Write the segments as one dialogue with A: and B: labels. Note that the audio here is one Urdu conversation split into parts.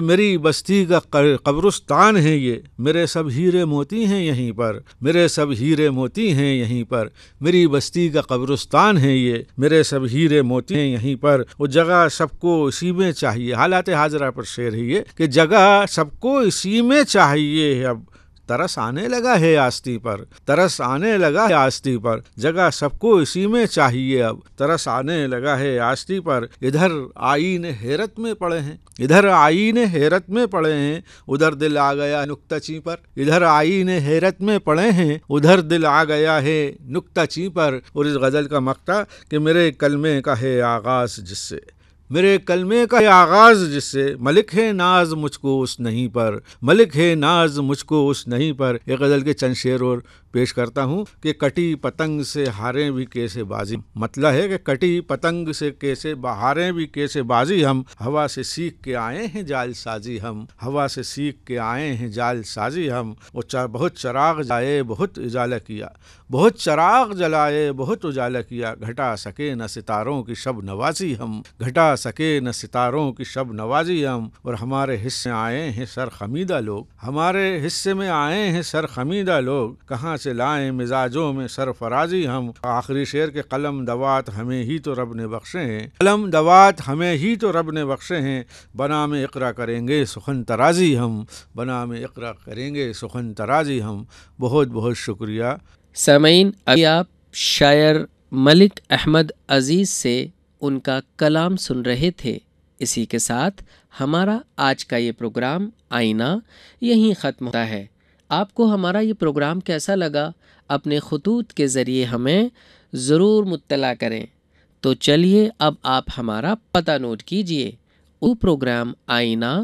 A: میری بستی کا قبرستان ہے یہ، میرے سب ہیرے موتی ہیں یہیں پر، میرے سب ہیرے موتی ہیں یہیں پر، میری بستی کا قبرستان ہے یہ، میرے سب ہیرے موتی ہیں یہیں پر، وہ جگہ سب کو اسی میں چاہیے۔ حالات حاضرہ پر شعر ہے یہ کہ جگہ سب کو اسی میں چاہیے، اب ترس آنے لگا ہے آستی پر، ترس آنے لگا ہے آستی پر، جگہ سب کو اسی میں چاہیے، اب ترس آنے لگا ہے آستی پر۔ ادھر آئین حیرت میں پڑے ہیں، ادھر آئین حیرت میں پڑے ہیں، ادھر دل آ گیا نکتہ چیں پر، ادھر آئین حیرت میں پڑے ہیں، ادھر دل آ گیا ہے نکتہ چیں پر۔ اور اس غزل کا مقطع کہ میرے کلمے کا ہے آغاز جس سے، میرے کلمے کا آغاز جس سے، ملک ہے ناز مجھ کو اس نہیں پر، ملک ہے ناز مجھ کو اس نہیں پر۔ یہ غزل کے چند شعر اور پیش کرتا ہوں کہ کٹی پتنگ سے ہاریں بھی کیسے بازی، مطلب ہے کہ کٹی پتنگ سے کیسے ہاریں بھی کیسے بازی ہم، ہوا سے سیکھ کے آئے ہیں جال سازی ہم، ہوا سے سیکھ کے آئے ہیں جال سازی ہم۔ وہ بہت چراغ جائے بہت اجالا کیا، بہت چراغ جلائے بہت اجالا کیا، گھٹا سکے نہ ستاروں کی شب نوازی ہم، گھٹا سکے نہ ستاروں کی شب نوازی ہم۔ اور ہمارے حصے آئے ہیں سر خمیدہ لوگ، ہمارے حصے میں آئے ہیں سر خمیدہ لوگ، کہاں سے لائیں مزاجوں میں سرفرازی ہم۔ آخری شعر کے قلم دوات ہمیں ہی تو رب نے بخشے ہیں، قلم دوات ہمیں ہی تو رب نے بخشے ہیں، بنام اقرا کریں گے سخن ترازی ہم، بنام اقرا کریں گے سخن ترازی ہم۔ بہت بہت شکریہ
B: سامعین، ابھی آپ شاعر ملک احمد عزیز سے ان کا کلام سن رہے تھے۔ اسی کے ساتھ ہمارا آج کا یہ پروگرام آئینہ یہیں ختم ہوتا ہے۔ آپ کو ہمارا یہ پروگرام کیسا لگا؟ اپنے خطوط کے ذریعے ہمیں ضرور مطلع کریں۔ تو چلیے اب آپ ہمارا پتہ نوٹ کیجئے۔ وہ پروگرام آئینہ،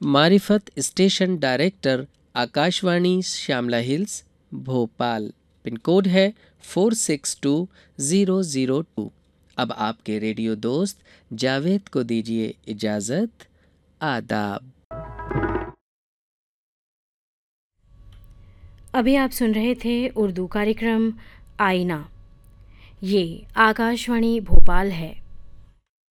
B: معرفت اسٹیشن ڈائریکٹر، آکاشوانی شاملہ ہلز، بھوپال، پن کوڈ ہے 46202۔ اب آپ کے ریڈیو دوست جاوید کو دیجیے اجازت۔ آداب۔
C: ابھی آپ سن رہے تھے اردو کارکرم آئینہ، یہ آکاشوانی بھوپال ہے۔